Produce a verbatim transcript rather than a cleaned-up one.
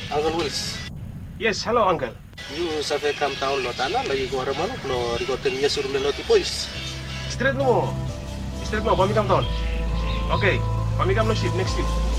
Uncle Wills. Yes, hello, Uncle. You sa fe kam taon lo tana lagi ko ramano lo rigoten niya sur lo tipois. Straight mo. Straight mo, pamikam taon. Okay, pamikam lo ship next week.